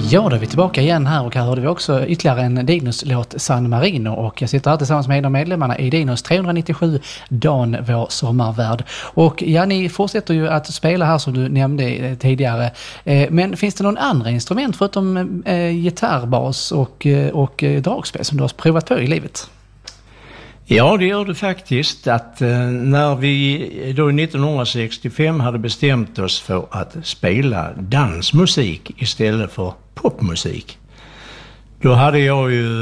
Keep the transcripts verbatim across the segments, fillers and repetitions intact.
Ja, då är vi tillbaka igen här och här hörde vi också ytterligare en Dinos-låt, San Marino, och jag sitter här tillsammans med en av medlemmarna i Dinos trehundranittiosju, Dan, vår sommarvärd. Och ja, ni fortsätter ju att spela här som du nämnde tidigare, men finns det någon andra instrument förutom eh, gitarrbas och, och dragspel som du har provat på i livet? Ja, det gör det faktiskt. Att eh, när vi då nittonhundrasextiofem hade bestämt oss för att spela dansmusik istället för popmusik, då hade jag ju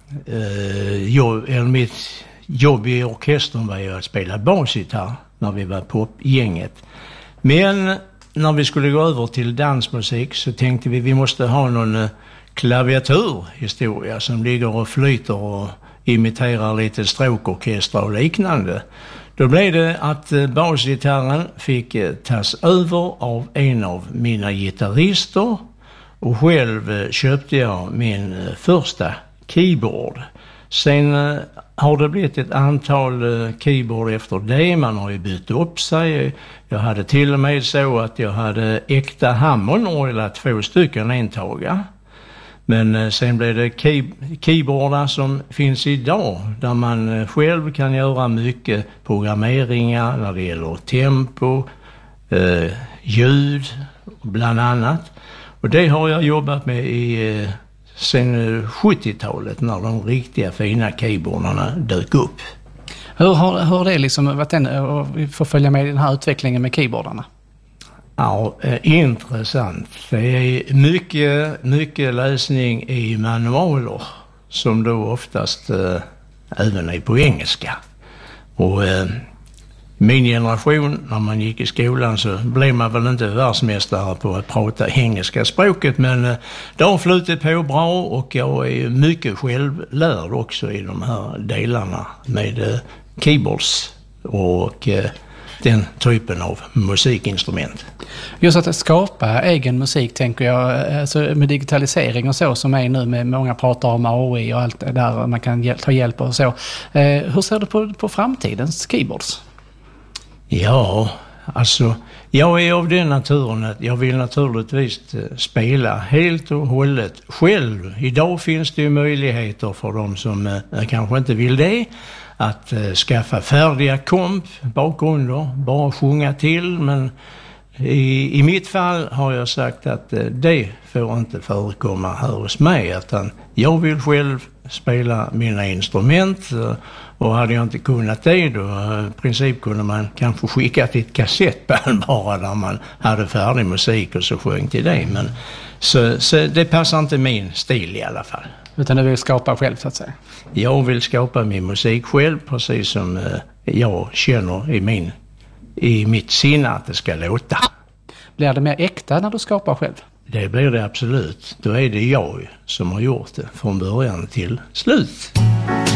eh, jobb, eller mitt jobb i orkestern var ju att spela basgitarr när vi var popgänget. Men när vi skulle gå över till dansmusik så tänkte vi vi måste ha någon eh, klaviaturhistoria som ligger och flyter och imiterar lite stråkorkestrar och liknande. Då blev det att basgitarren fick tas över av en av mina gitarrister, och själv köpte jag min första keyboard. Sen har det blivit ett antal keyboard efter det. Man har ju bytt upp sig. Jag hade till och med så att jag hade äkta Hammond-orglar, två stycken entaga. Men sen blev det key, keyboardar som finns idag där man själv kan göra mycket programmeringar när det gäller tempo, eh, ljud bland annat. Och det har jag jobbat med i, eh, sen sjuttiotalet när de riktiga fina keyboardarna dök upp. Hur har, hur har det liksom varit en, och vi får följa med i den här utvecklingen med keyboardarna? Ja, eh, intressant. Det är mycket, mycket läsning i manualer som då oftast eh, även är på engelska. Och eh, min generation, när man gick i skolan, så blev man väl inte världsmästare på att prata engelska språket, men eh, det har flutit på bra och jag är mycket självlärd också i de här delarna med eh, keyboards och eh, den typen av musikinstrument. Just att skapa egen musik, tänker jag, alltså med digitalisering och så som är nu, med många pratar om A I och allt där man kan hjäl- ta hjälp och så. Eh, hur ser du på, på framtidens keyboards? Ja, alltså jag är av den naturen att jag vill naturligtvis spela helt och hållet själv. Idag finns det ju möjligheter för de som eh, kanske inte vill det att eh, skaffa färdiga komp, bakgrunder, bara sjunga till. Men i, i mitt fall har jag sagt att eh, det får inte förekomma här hos mig. Utan jag vill själv spela mina instrument, eh, och hade jag inte kunnat det då eh, i princip kunde man kanske skicka till ett kassettband bara där man hade färdig musik och så sjöng till det. Men så, så det passar inte min stil i alla fall. Utan du vill skapa själv, så att säga? Jag vill skapa min musik själv, precis som eh, jag känner i, min, i mitt sinne att det ska låta. Blir det mer äkta när du skapar själv? Det blir det absolut. Då är det jag som har gjort det från början till slut.